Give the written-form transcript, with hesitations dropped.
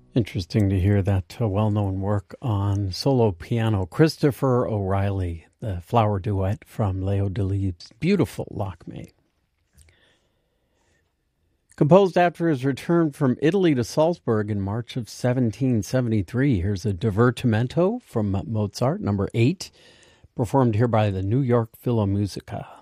Interesting to hear that well-known work on solo piano. Christopher O'Reilly, the flower duet from Leo Delibes' beautiful Lakme. Composed after his return from Italy to Salzburg in March of 1773, here's a Divertimento from Mozart, number 8, performed here by the New York Philharmonic.